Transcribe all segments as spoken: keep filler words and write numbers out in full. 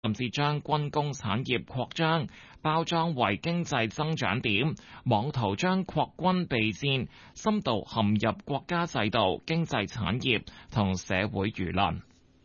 甚至將軍工產業擴張包裝為經濟增長點，妄圖將擴軍備戰深度陷入國家制度、經濟產業同社會輿論。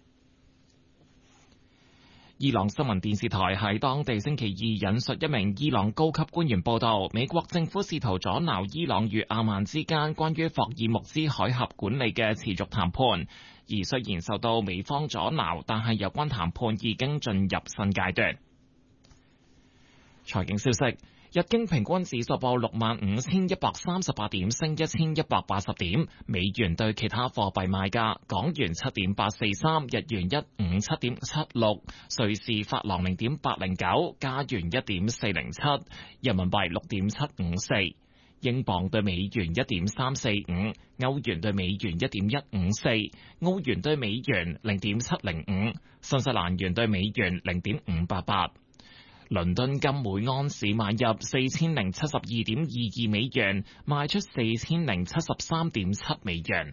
伊朗新聞電視台喺當地星期二引述一名伊朗高級官員報道，美國政府試圖阻撓伊朗與阿曼之間關於霍爾木茲海峽管理嘅持續談判，而雖然受到美方阻撓，但係有關談判已經進入新階段。財經消息。日經平均指數報六萬五千一百三十八點，升一千一百八十點。美元對其他貨幣賣價：港元七點八四三，日元一五七點七六，瑞士法郎零點八零九，加元一點四零七，人民幣六點七五四，英鎊對美元一點三四五，歐元對美元一點一五四，澳元對美元零點七零五，新西蘭元對美元零點五八八。倫敦金每盎司買入四千零七十二點二二美元，賣出四千零七十三點七美元。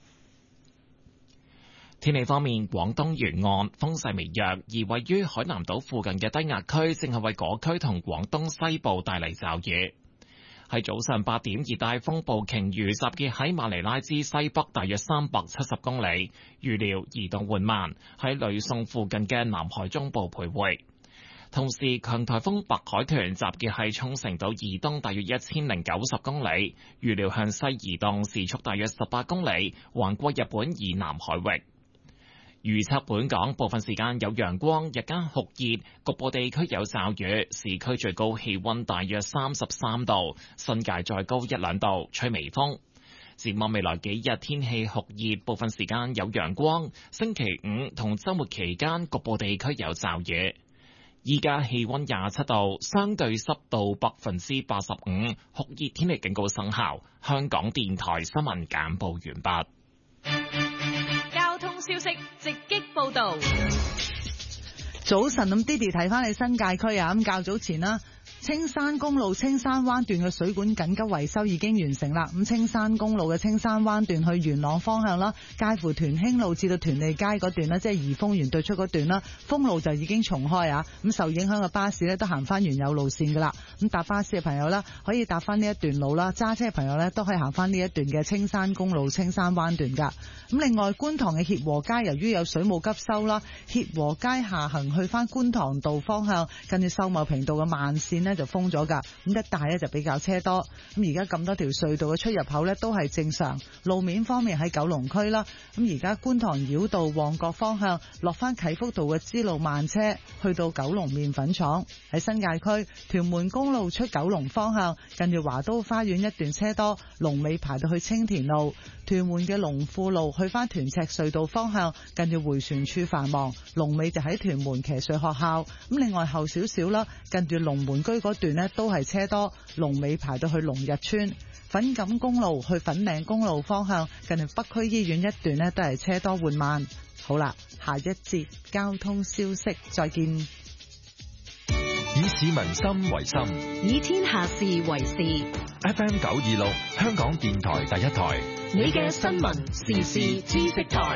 天氣方面，廣東沿岸風勢微弱，而位於海南島附近嘅低壓區正係為嗰區同廣東西部帶嚟驟雨。喺早上八點，熱帶風暴鯨魚集結喺馬尼拉之西北大約三百七十公里，預料移動緩慢，喺呂宋附近嘅南海中部徘徊。同時，強颱風白海豚集結喺沖繩島以東大約一千零九十公里，預料向西移動，時速大約十八公里，橫過日本以南海域。預測本港部分時間有陽光，日間酷熱，局部地區有驟雨，市區最高氣溫大約三十三度，新界再高一兩度，吹微風。展望未來幾日天氣酷熱，部分時間有陽光，星期五同週末期間局部地區有驟雨。依家氣溫廿七度，相對濕度百分之八十五，酷熱天氣警告生效。香港電台新聞簡報完畢。 交通消息直擊報道。 早晨，咁 Diddy 睇翻你新界區啊，咁較早前啦。青山公路青山灣段嘅水管緊急維修已經完成啦。咁青山公路嘅青山灣段去元朗方向啦，介乎屯興路至到屯利街嗰段啦，即係怡豐園對出嗰段啦，封路就已經重開啊。咁受影響嘅巴士咧都行翻原有路線噶啦。咁搭巴士嘅朋友啦，可以搭翻呢一段路啦；揸車嘅朋友咧都可以行翻呢一段嘅青山公路青山灣段噶。咁另外，觀塘嘅協和街由於有水務急修啦，協和街下行去翻觀塘道方向，近住秀茂坪道嘅慢線咧就封咗噶，咁一帶咧就比較車多。咁而家咁多條隧道嘅出入口咧都係正常。路面方面喺九龍區啦，咁而家觀塘繞道旺角方向落翻啟福道嘅支路慢車，去到九龍麵粉廠。喺新界區屯門公路出九龍方向，近住華都花園一段車多，龍尾排到去青田路。屯門嘅龍富路去翻屯赤隧道方向，近住迴旋處繁忙，龍尾就喺屯門騎術學校。咁另外後少少啦，近住龍門居嗰段呢都係車多，龍尾排到去龍日村。粉錦公路去粉嶺公路方向，近住北區醫院一段呢都係車多緩慢。好啦，下一節交通消息再見。 以市民心為心， 以天下事為事。 F M 九二六，香港電台第一台， 你嘅新聞時事知識台。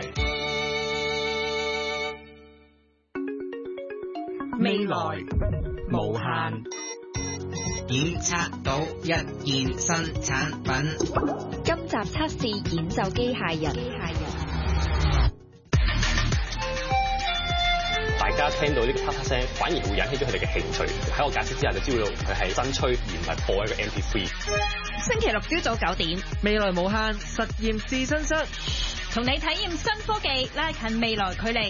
未來無限， 檢測到一件新產品。 今集測試演奏機械人。機械人大家聽到呢個啪啪聲，反而會引起咗佢哋嘅興趣。喺我解釋之下，就知道佢係新吹而唔係破一個 M P 三。 星期六朝早九點， 未來無限實驗試身室， 同你體驗新科技，拉近未來距離。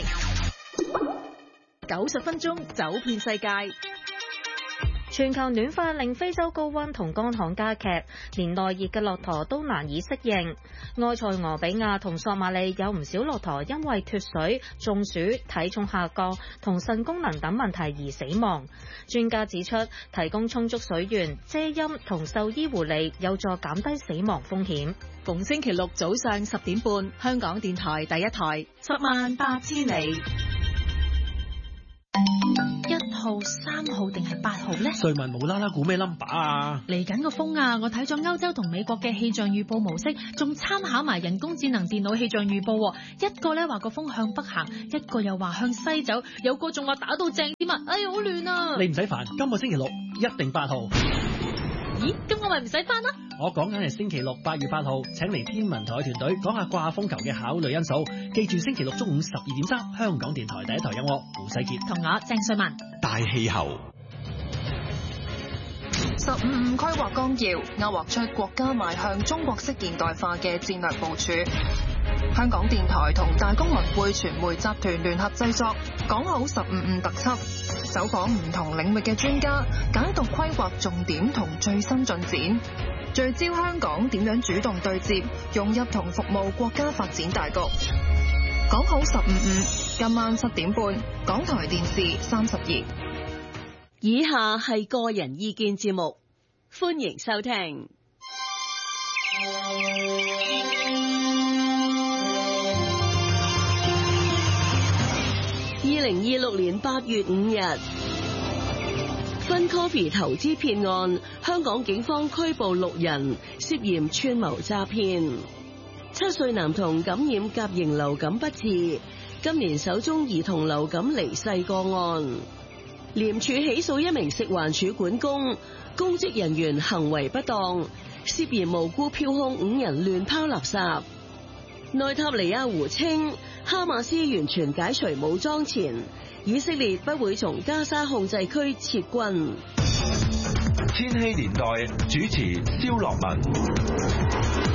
九十分鐘走遍世界。 全球暖化令非洲高溫同乾旱加劇，連耐熱嘅駱駝都難以適應。埃塞俄比亞同索馬里有唔少駱駝因為脫水、中暑、體重下降同腎功能等問題而死亡。專家指出，提供充足水源、遮陰同獸醫護理有助減低死亡風險。 逢星期六早上十點半，香港電台第一台，十萬八千里。 一號、三號定係八號呢？ 瑞文無啦啦估咩 number 啊？ 嚟緊個風啊！我睇咗歐洲同美國嘅氣象預報模式，仲參考埋人工智能電腦氣象預報。一個咧話個風向北行，一個又話向西走，有個仲話打到正添啊！哎呀，好亂啊！ 你唔使煩，今個星期六一定八號。 咦？咁我咪唔使翻啦？ 我講緊係星期六八月八號，請嚟天文台團隊講下掛風球嘅考慮因素。記住星期六中午十二點三，香港電台第一台有我胡世傑同我鄭瑞文。 大氣候。 十五五規劃綱要勾畫出國家邁向中國式現代化嘅戰略部署。香港電台同大公文匯傳媒集團聯合製作，講好十五五特輯，走訪唔同領域嘅專家，解讀規劃重點同最新進展，聚焦香港點樣主動對接，融入同服務國家發展大局。講好十五五，今晚七點半，港台電視三十二。 以下係個人意見節目，歡迎收聽。二零二六年八月五日，Fun Coffee 投資騙案，香港警方拘捕六人，涉嫌串謀詐騙。七歲男童感染甲型流感不治，今年首宗兒童流感離世個案。廉署起訴一名食環署管工，公職人員行為不當，涉嫌無故票控五人亂拋垃圾。內塔尼亞胡稱，哈馬斯完全解除武裝前，以色列不會從加沙控制區撤軍。 千禧年代主持蕭樂文。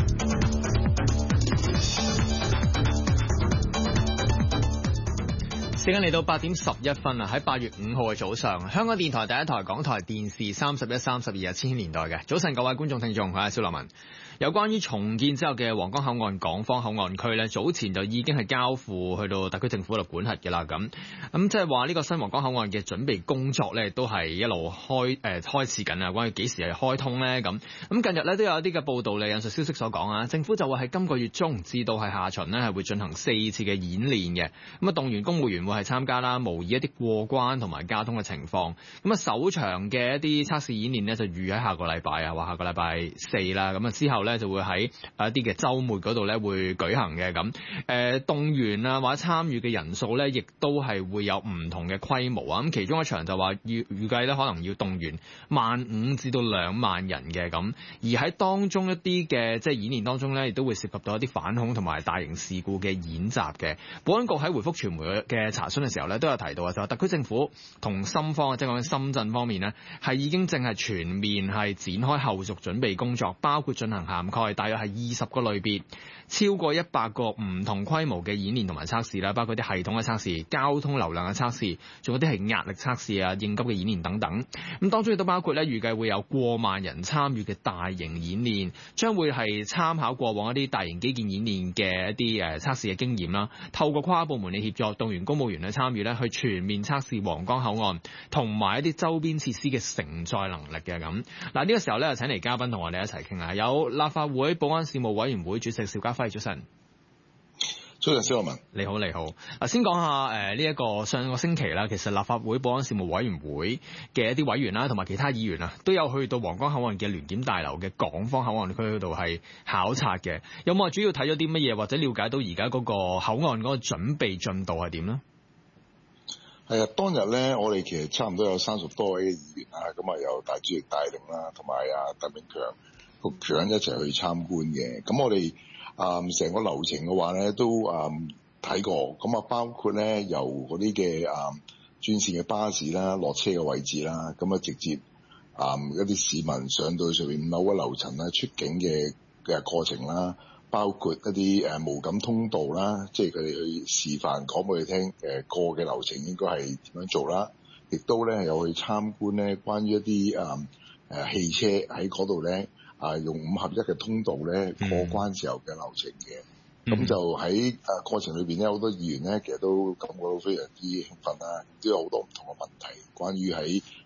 時間嚟到八點十一分啊！喺八月五號嘅早上，香港電台第一台、港台電視三十一、三十二日千禧年代嘅早晨，各位觀眾聽眾，我係蕭樂文。有關於重建之後嘅皇崗口岸港方口岸區咧，早前就已經係交付去到特區政府度管轄嘅啦。咁咁即係話呢個新皇崗口岸嘅準備工作咧，都係一路開誒、呃、開始緊啊！關於幾時係開通咧？咁咁近日咧都有一啲嘅報道嚟引述消息所講啊，政府就會喺今個月中至到係下旬呢係會進行四次嘅演練嘅，咁啊動員公務員會係參加啦，模擬一啲過關同埋交通嘅情況。咁啊首場嘅一啲測試演練呢，就預喺下個禮拜啊，話下個禮拜四啦。咁啊之後咧就會喺一啲嘅週末嗰度咧會舉行嘅。咁誒動員啊或者參與嘅人數咧，亦都係會有唔同嘅規模啊。咁其中一場就話預預計咧可能要動員萬五至到兩萬人嘅。咁而喺當中一啲嘅即係演練當中咧，亦都會涉及到一啲反恐同埋大型事故嘅演習嘅。保安局喺回覆傳媒嘅查詢嘅時候咧，都有提到啊，就話特區政府同深方即係講緊深圳方面呢，係已經正係全面係展開後續準備工作，包括進行涵蓋大約係二十個類別，超過一百個唔同規模嘅演練同埋測試啦，包括啲系統嘅測試、交通流量嘅測試，仲有啲係壓力測試啊、應急嘅演練等等。咁當中亦都包括咧，預計會有過萬人參與嘅大型演練，將會係參考過往一啲大型基建演練嘅一啲誒測試嘅經驗啦，透過跨部門嘅協作，動員公務員去參與咧，去全面測試皇崗口岸同埋一啲周邊設施嘅承載能力嘅。咁嗱，呢個時候咧，請嚟嘉賓同我哋一齊傾下，有立法會保安事務委員會主席邵家輝，早晨。 早晨，蕭樂文， 你好，你好。嗱，先講下誒呢一個上個星期啦，其實立法會保安事務委員會嘅一啲委員啦，同埋其他議員啊，都有去到皇崗口岸嘅聯檢大樓嘅港方口岸區嗰度係考察嘅。有冇話主要睇咗啲乜嘢，或者了解到而家嗰個口岸嗰個準備進度係點呢？ 係啊，當日咧，我哋其實差唔多有三十多位嘅議員啊，咁啊由大主席帶領啦，同埋啊鄧炳強局長一齊去參觀嘅。咁我哋啊成個流程嘅話咧，都啊睇過，咁啊包括咧由嗰啲嘅啊專線嘅巴士啦，落車嘅位置啦，咁啊直接啊一啲市民上到上面五樓嘅樓層啦，出境嘅嘅過程啦。包括一啲誒無感通道啦，即係佢哋去示範講俾你聽誒過嘅流程應該係點樣做啦，亦都咧有去參觀咧關於一啲誒誒汽車喺嗰度咧啊用五合一嘅通道咧過關時候嘅流程嘅，咁、嗯、就喺誒過程裏邊咧好多議員咧其實都感覺到非常之興奮啦，都有好多唔同嘅問題關於喺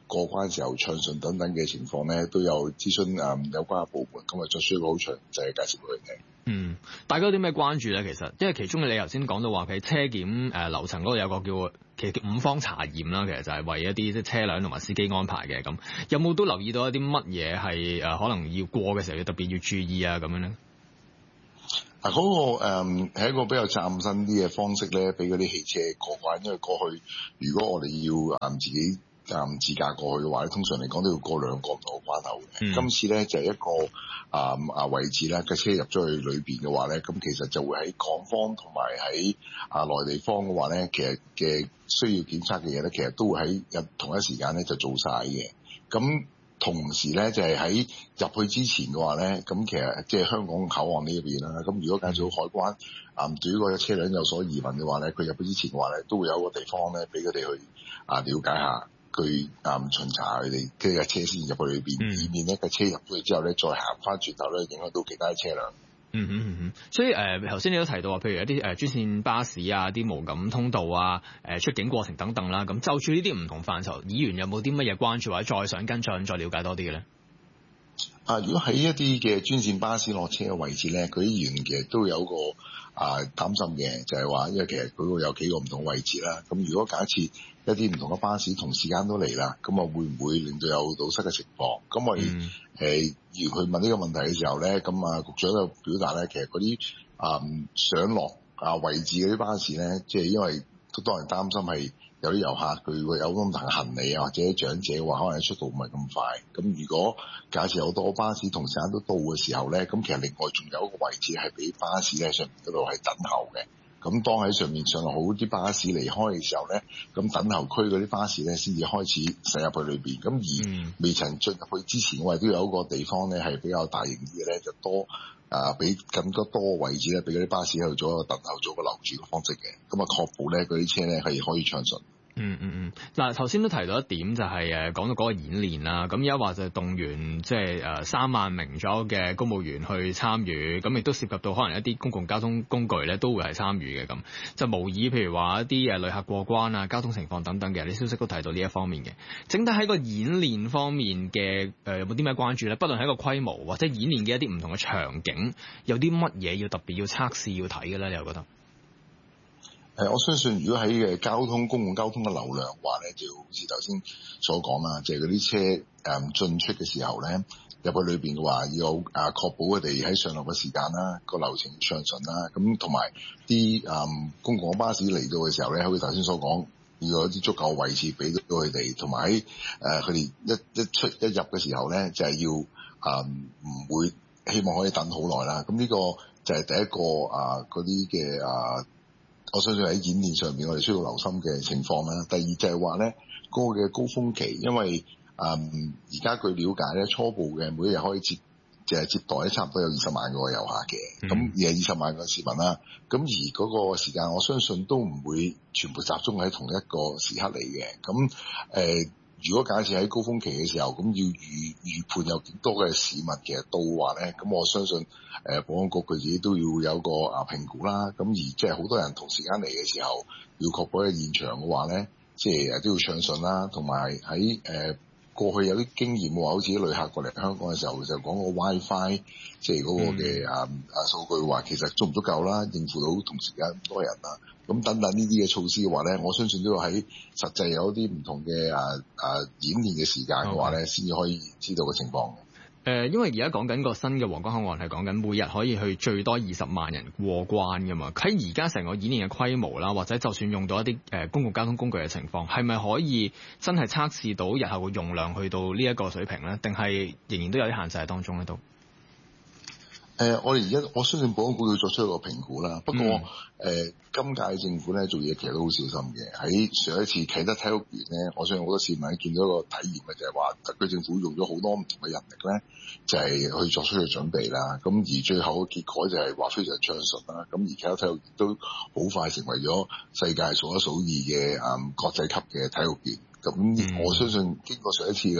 過關時候暢順等等嘅情況咧，都有諮詢誒有關嘅部門，咁啊作出一個好詳細嘅介紹俾佢聽。 嗯，大家有啲咩關注咧？其實，因為其中嘅你頭先講到話，佢車檢誒樓層嗰度有個叫其實叫五方查驗啦，其實就係為一啲即係車輛同埋司機安排嘅。咁有冇都留意到一啲乜嘢係誒可能要過嘅時候要特別要注意啊咁樣咧？ 嗱，嗰個誒係一個比較嶄新啲嘅方式咧，俾嗰啲汽車過關，因為過去如果我哋要誒自己誒自駕過去嘅話咧，通常嚟講都要過兩個唔同嘅關口嘅。嗯、今次咧就係一個啊啊位置咧，嘅車入咗去裏邊嘅話咧，咁其實就會喺港方同埋喺啊內地方嘅話咧，其實嘅需要檢測嘅嘢咧，其實都會喺入同一時間咧就做晒嘅。咁同時咧，就係喺入去之前嘅話咧，咁其實即係香港口岸呢一邊啦。咁如果介紹海關啊對於個車輛有所疑問嘅話咧，佢入去之前嘅話咧，都會有一個地方咧俾佢哋去啊了解下，去啊巡查佢哋嘅車先入去裏邊，嗯、以免呢個車入去之後咧，再行翻轉頭咧，影響到其他車輛。 嗯嗯嗯嗯，所以誒頭先你都提到話，譬如一啲誒專線巴士啊、啲無感通道啊、誒出境過程等等啦，咁就住呢啲唔同範疇，議員有冇啲乜嘢關注或者再想跟進、再了解多啲嘅咧？ 啊，如果喺一啲嘅專線巴士落車嘅位置咧，佢啲議員其實都有個啊擔心嘅，就係、是、話，因為其實佢會有幾個唔同位置啦。咁如果假設一啲唔同嘅巴士同時間都嚟啦，咁啊會唔會令到有堵塞嘅情況？咁我哋誒要去問呢個問題嘅時候咧，咁啊局長就表達咧，其實嗰啲啊上落啊位置嗰啲巴士咧，即係因為都多人擔心係有啲遊客佢會有咁大嘅行李啊，或者長者嘅話，可能速度唔係咁快。咁如果假設有多巴士同時間都到嘅時候咧，咁其實另外仲有一個位置係俾巴士咧上面嗰度係等候嘅。咁當喺上面上落好啲巴士離開嘅時候咧，咁等候區嗰啲巴士咧先至開始駛入去裏邊。咁而未曾進入去之前，我哋都有一個地方咧係比較大型啲嘅咧，就多啊俾更加多位置咧，俾嗰啲巴士喺度做一個等候、做個留住嘅方式嘅。咁啊確保咧嗰啲車咧係可以暢順。 嗯嗯嗯，嗱頭先都提到一點就係誒講到嗰個演練啦，咁而家話就動員即係誒三萬名左右嘅公務員去參與，咁亦都涉及到可能一啲公共交通工具咧都會係參與嘅，咁就模擬譬如話一啲誒旅客過關啊、交通情況等等嘅，啲消息都提到呢一方面嘅。整體喺個演練方面嘅誒、呃、有冇啲咩關注咧？不論係一個規模或者演練嘅一啲唔同嘅場景，有啲乜嘢要特別要測試要睇嘅咧？你又覺得？ 誒，我相信如果喺嘅交通公共交通嘅流量話咧，就好似頭先所講啦，就係嗰啲車誒進出嘅時候咧，入去裏邊嘅話要啊確保佢哋喺上落嘅時間啦，個流程暢順啦，咁同埋啲誒公共巴士嚟到嘅時候咧，好似頭先所講，要有啲足夠位置俾到佢哋，同埋喺誒佢哋一一出一入嘅時候咧，就係、是、要啊唔、呃、會希望可以等好耐啦。咁呢個就係第一個啊嗰啲嘅啊。我相信喺演練上面，我哋需要留心嘅情況啦。第二就係話咧，嗰個嘅高峰期，因為誒而家據了解咧，初步嘅每一日可以接就係接待咧，差唔多有二十萬個遊客嘅，咁、嗯、而係二十萬個市民啦。咁而嗰個時間，我相信都唔會全部集中喺同一個時刻嚟嘅。咁誒、呃，如果假設喺高峰期嘅時候，咁要預預判有幾多嘅市民其實到話咧，咁我相信。誒保安局佢自己都要有個啊評估啦，咁而即係好多人同時間嚟嘅時候，要確保喺現場嘅話咧，即係誒都要暢順啦，同埋喺誒過去有啲經驗嘅話，好似啲旅客過嚟香港嘅時候就講個 WiFi， 即係嗰個嘅啊啊數據話其實足唔足夠啦，應付到同時間咁多人啊，咁等等呢啲嘅措施嘅話咧，我相信都要喺實際有啲唔同嘅啊啊演練嘅時間嘅話咧，先至可以知道嘅情況。 誒，因為而家講緊個新嘅皇崗口岸係講緊每日可以去最多二十萬人過關㗎嘛，喺而家成個演練嘅規模啦，或者就算用到一啲誒公共交通工具嘅情況，係咪可以真係測試到日後嘅容量去到呢一個水平咧？定係仍然都有啲限制喺當中咧？都？ 誒、呃，我哋而家我相信保安局要作出一個評估啦。不過誒、嗯呃，今屆政府咧做嘢其實都好小心嘅。喺上一次啟德體育園咧，我相信好多市民見到一個體驗嘅就係話，特區政府用咗好多唔同嘅人力咧，就係、是、去作出嘅準備啦。咁而最後嘅結果就係話非常暢順啦。咁而啟德體育園都好快成為咗世界數一數二嘅誒國際級嘅體育園。咁我相信經過上一次嘅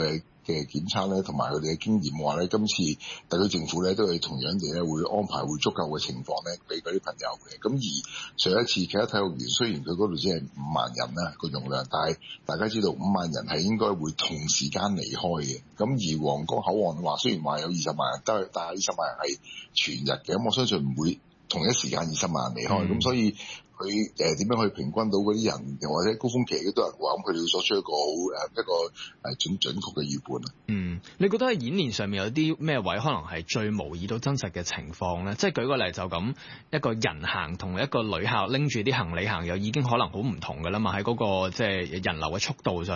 嘅檢測咧，同埋佢哋嘅經驗嘅話咧，今次特區政府咧都係同樣地咧會安排會足夠嘅情況咧俾嗰啲朋友嘅。咁而上一次啟德體育園雖然佢嗰度只係五萬人啦個容量，但係大家知道五萬人係應該會同時間離開嘅。咁而皇崗口岸話雖然話有二十萬人，但係但係二十萬人係全日嘅，咁我相信唔會同一時間二十萬人離開。咁、嗯、所以佢誒點樣去平均到嗰啲人，又或者高峰期嘅都係話咁，佢哋要作出一個好誒一個誒準準確嘅預判啊。 嗯，你覺得喺演練上面有啲咩位可能係最模擬到真實嘅情況咧？即係舉個例就咁，一個人行同一個旅客拎住啲行李行，又已經可能好唔同㗎啦嘛。喺嗰個即係人流嘅速度上。